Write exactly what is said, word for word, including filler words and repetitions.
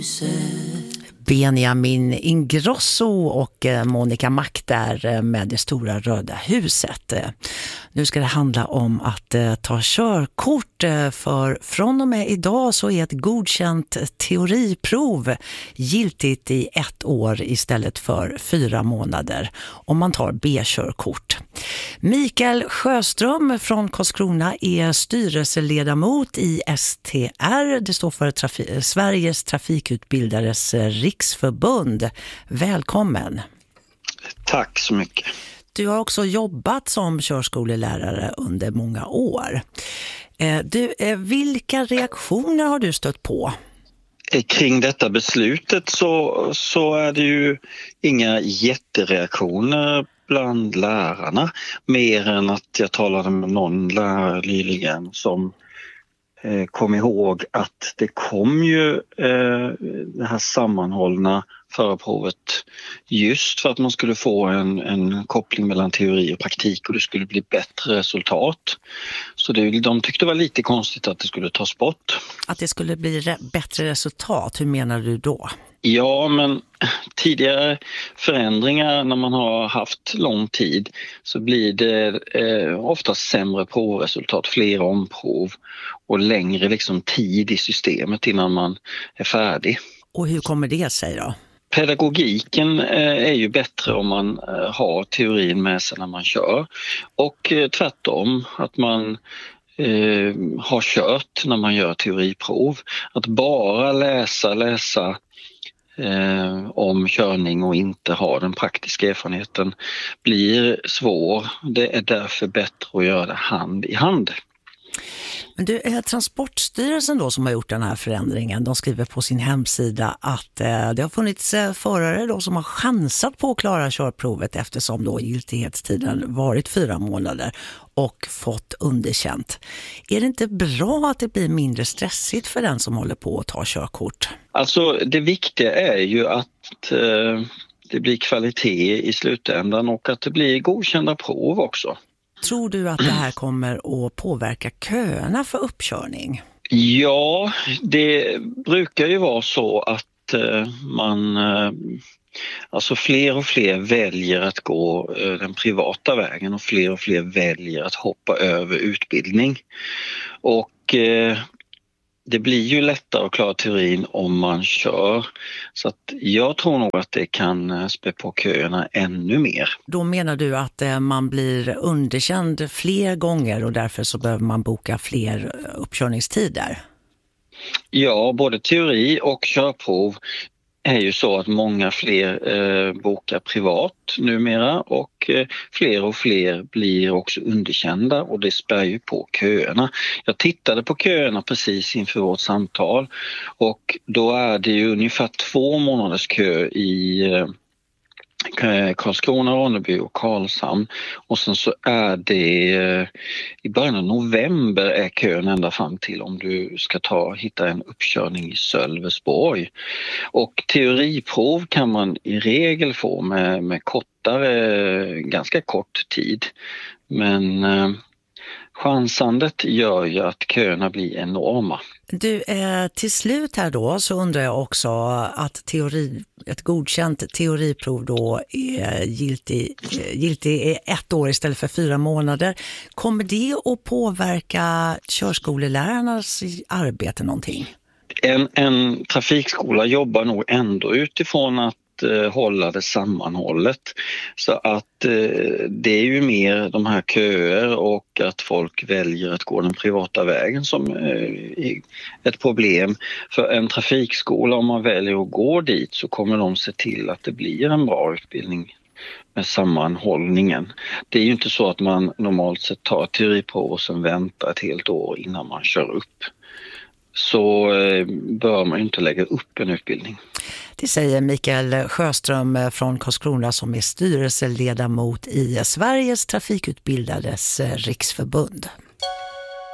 Benjamin Ingrosso och Monica Mack där med det stora röda huset. Nu ska det handla om att ta körkort, för från och med idag så är ett godkänt teoriprov giltigt i ett år istället för fyra månader om man tar B-körkort. Mikael Sjöström från Karlskrona är styrelseledamot i S T R. Det står för Traf- Sveriges trafikutbildares riksförbund. Välkommen. Tack så mycket. Du har också jobbat som körskolelärare under många år. Du, vilka reaktioner har du stött på? Kring detta beslutet så, så är det ju inga jättereaktioner bland lärarna. Mer än att jag talade med någon lärare nyligen som eh, kom ihåg att det kom ju eh, det här sammanhållna förarprovet just för att man skulle få en, en koppling mellan teori och praktik och det skulle bli bättre resultat. Så det, de tyckte det var lite konstigt att det skulle tas bort. Att det skulle bli re- bättre resultat, hur menar du då? Ja, men tidigare förändringar när man har haft lång tid så blir det eh, ofta sämre provresultat, fler omprov och längre liksom, tid i systemet innan man är färdig. Och hur kommer det sig då? Pedagogiken är ju bättre om man har teorin med sig när man kör och tvärtom att man eh, har kört när man gör teoriprov. Att bara läsa, läsa eh, om körning och inte ha den praktiska erfarenheten blir svår. Det är därför bättre att göra det hand i hand. Men det är Transportstyrelsen då som har gjort den här förändringen. De skriver på sin hemsida att eh, det har funnits eh, förare då som har chansat på att klara körprovet eftersom då giltighetstiden varit fyra månader och fått underkänt. Är det inte bra att det blir mindre stressigt för den som håller på att ta körkort? Alltså det viktiga är ju att eh, det blir kvalitet i slutändan och att det blir godkända prov också. Tror du att det här kommer att påverka köerna för uppkörning? Ja, det brukar ju vara så att eh, man, eh, alltså fler och fler väljer att gå eh, den privata vägen och fler och fler väljer att hoppa över utbildning. Och eh, det blir ju lättare att klara teorin om man kör. Så att jag tror nog att det kan spä på köerna ännu mer. Då menar du att man blir underkänd fler gånger och därför så behöver man boka fler uppkörningstider? Ja, både teori och körprov är ju så att många fler eh, bokar privat numera och eh, fler och fler blir också underkända och det spär ju på köerna. Jag tittade på köerna precis inför vårt samtal och då är det ju ungefär två månaders kö i eh, Karlskrona, Ronneby och Karlshamn och sen så är det eh, i början av november är kön ända fram till om du ska ta hitta en uppkörning i Sölvesborg. Och teoriprov kan man i regel få med, med kortare, ganska kort tid. Men eh, chansandet gör ju att köerna blir enorma. Du, eh, till slut här då så undrar jag också att teori, ett godkänt teoriprov då är giltig, giltig i ett år istället för fyra månader. Kommer det att påverka körskolelärarnas arbete någonting? En, en trafikskola jobbar nog ändå utifrån att hålla det sammanhållet så att eh, det är ju mer de här köer och att folk väljer att gå den privata vägen som eh, är ett problem. För en trafikskola, om man väljer att gå dit så kommer de se till att det blir en bra utbildning med sammanhållningen. Det är ju inte så att man normalt sett tar teoriprov och sen väntar ett helt år innan man kör upp. Så eh, bör man inte lägga upp en utbildning. Det säger Mikael Sjöström från Karlskrona som är styrelseledamot i Sveriges trafikutbildares riksförbund.